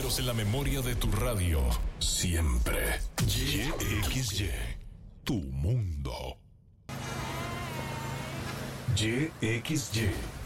en la memoria de tu radio. Siempre. YXY. Tu mundo. YXY.